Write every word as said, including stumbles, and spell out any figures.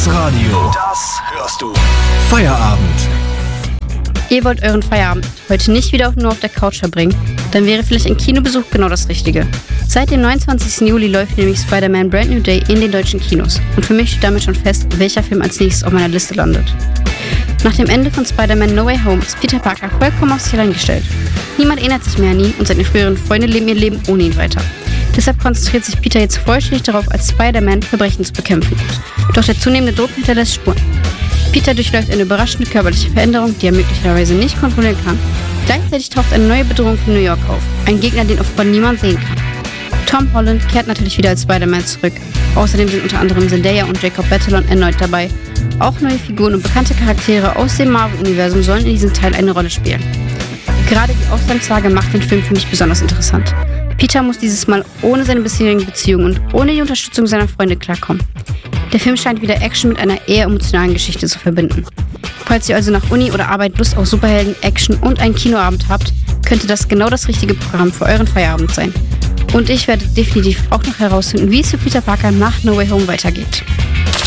Das Radio. Das hörst du. Feierabend. Ihr wollt euren Feierabend heute nicht wieder nur auf der Couch verbringen? Dann wäre vielleicht ein Kinobesuch genau das Richtige. Seit dem neunundzwanzigsten Juli läuft nämlich Spider-Man Brand New Day in den deutschen Kinos. Und für mich steht damit schon fest, welcher Film als nächstes auf meiner Liste landet. Nach dem Ende von Spider-Man No Way Home ist Peter Parker vollkommen auf sich allein gestellt. Niemand erinnert sich mehr an ihn und seine früheren Freunde leben ihr Leben ohne ihn weiter. Deshalb konzentriert sich Peter jetzt vollständig darauf, als Spider-Man Verbrechen zu bekämpfen. Doch der zunehmende Druck hinterlässt Spuren. Peter durchläuft eine überraschende körperliche Veränderung, die er möglicherweise nicht kontrollieren kann. Gleichzeitig taucht eine neue Bedrohung für New York auf. Ein Gegner, den offenbar niemand sehen kann. Tom Holland kehrt natürlich wieder als Spider-Man zurück. Außerdem sind unter anderem Zendaya und Jacob Batalon erneut dabei. Auch neue Figuren und bekannte Charaktere aus dem Marvel-Universum sollen in diesem Teil eine Rolle spielen. Gerade die Ausgangslage macht den Film für mich besonders interessant. Peter muss dieses Mal ohne seine bisherigen Beziehungen und ohne die Unterstützung seiner Freunde klarkommen. Der Film scheint wieder Action mit einer eher emotionalen Geschichte zu verbinden. Falls ihr also nach Uni oder Arbeit Lust auf Superhelden, Action und einen Kinoabend habt, könnte das genau das richtige Programm für euren Feierabend sein. Und ich werde definitiv auch noch herausfinden, wie es für Peter Parker nach No Way Home weitergeht.